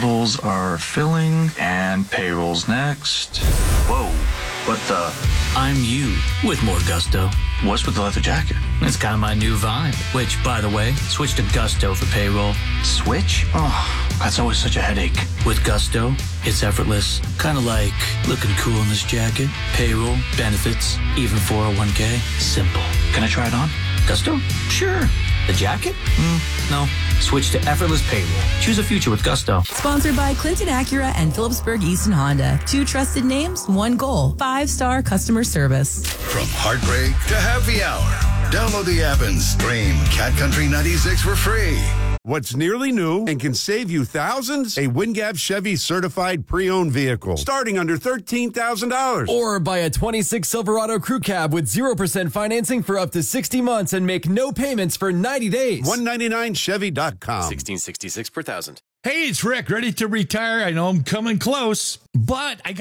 models are filling, and payroll's next. Whoa, what the? I'm you with more gusto. What's with the leather jacket? It's kind of my new vibe. Which, by the way, switch to Gusto for payroll. Switch? Oh, that's always such a headache. With Gusto, it's effortless. Kind of like looking cool in this jacket. Payroll, benefits, even 401k. Simple. Can I try it on? Gusto? Sure. The jacket? No. Switch to effortless payroll. Choose a future with Gusto. Sponsored by Clinton Acura and Phillipsburg Easton Honda. 2 trusted names, 1 goal. 5-star customer service. From heartbreak to happy hour. Download the app and stream Cat Country 96 for free. What's nearly new and can save you thousands? A Wingap Chevy certified pre-owned vehicle starting under $13,000. Or buy a 26 Silverado Crew Cab with 0% financing for up to 60 months and make no payments for 90 days. 199chevy.com. 1666 per thousand. Hey, it's Rick, ready to retire. I know I'm coming close, but I got